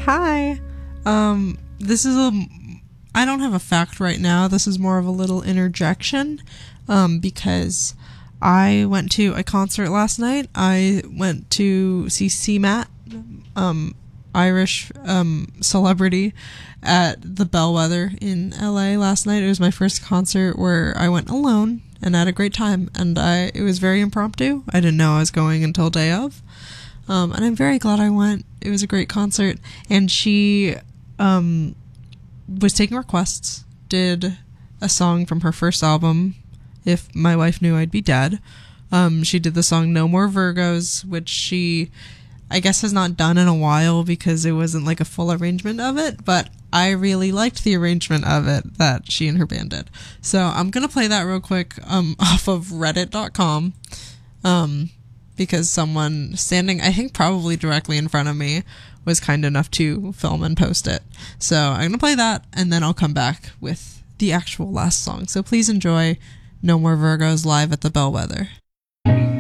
Hi. This is I don't have a fact right now. This is more of a little interjection, because I went to a concert last night. I went to see CMAT, Irish, celebrity at the Bellwether in LA last night. It was my first concert where I went alone and had a great time, and it was very impromptu. I didn't know I was going until day of. And I'm very glad I went. It was a great concert, and she was taking requests, did a song from her first album, If My Wife Knew I'd Be Dead. She did the song No More Virgos, which she, I guess, has not done in a while because it wasn't like a full arrangement of it, but I really liked the arrangement of it that she and her band did. So I'm going to play that real quick off of reddit.com. Because someone standing, I think probably directly in front of me, was kind enough to film and post it. So I'm going to play that, and then I'll come back with the actual last song. So please enjoy No More Virgos live at the Bellwether.